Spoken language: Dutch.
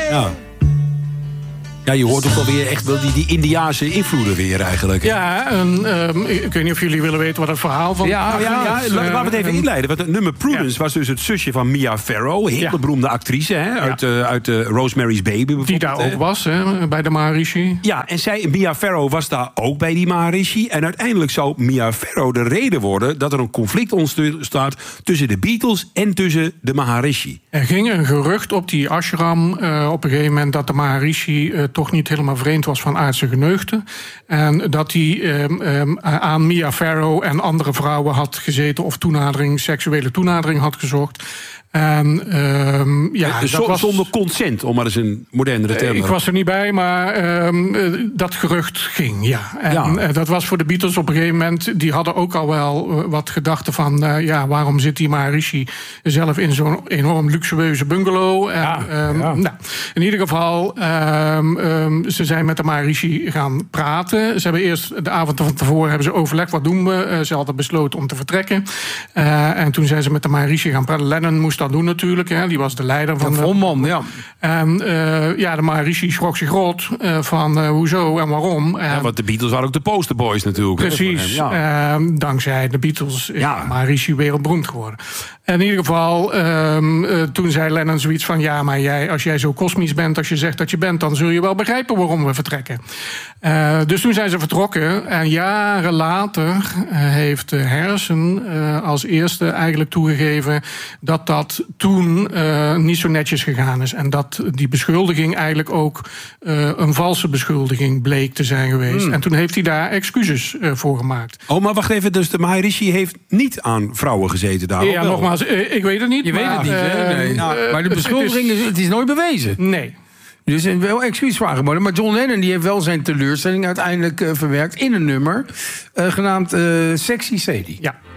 Ja. Ja, je hoort ook alweer echt wel die Indiase invloeden weer eigenlijk. Ja, ik weet niet of jullie willen weten wat het verhaal van... Laten we het even inleiden. Want het nummer Prudence was dus het zusje van Mia Farrow. Een hele beroemde actrice uit Rosemary's Baby bijvoorbeeld. Die daar ook was, bij de Maharishi. Ja, en Mia Farrow was daar ook bij die Maharishi. En uiteindelijk zou Mia Farrow de reden worden dat er een conflict ontstaat tussen de Beatles en tussen de Maharishi. Er ging een gerucht op die ashram op een gegeven moment dat de Maharishi toch niet helemaal vreemd was van aardse geneugten. En dat hij aan Mia Farrow en andere vrouwen had gezeten of seksuele toenadering had gezocht. En, dus dat was zonder consent, om maar eens een modernere term. Ik was er niet bij, maar dat gerucht ging, ja. En dat was voor de Beatles op een gegeven moment... die hadden ook al wel wat gedachten van... waarom zit die Maharishi zelf in zo'n enorm luxueuze bungalow? Nou, in ieder geval, ze zijn met de Maharishi gaan praten. Ze hebben eerst de avond van tevoren hebben ze overlegd, wat doen we? Ze hadden besloten om te vertrekken. En toen zijn ze met de Maharishi gaan praten. Lennon moest dat doen natuurlijk, hè. Die was de leider van... Volman, ja. En de Maharishi schrok zich rot van hoezo en waarom. Want de Beatles waren ook de posterboys natuurlijk. Precies. Dankzij de Beatles is Maharishi wereldberoemd geworden. In ieder geval, toen zei Lennon zoiets van... ja, maar als jij zo kosmisch bent als je zegt dat je bent... dan zul je wel begrijpen waarom we vertrekken. Dus toen zijn ze vertrokken. En jaren later heeft Harrison als eerste eigenlijk toegegeven... dat toen niet zo netjes gegaan is. En dat die beschuldiging eigenlijk ook een valse beschuldiging bleek te zijn geweest. En toen heeft hij daar excuses voor gemaakt. Oh, maar wacht even, dus de Maharishi heeft niet aan vrouwen gezeten daar? Ja, nogmaals, ik weet het niet. Je weet het niet, hè? Nee. Maar de beschuldiging, het is nooit bewezen. Nee. Dus wel excuus voor aangeboden. Maar John Lennon die heeft wel zijn teleurstelling uiteindelijk verwerkt... in een nummer genaamd Sexy Sadie. Ja.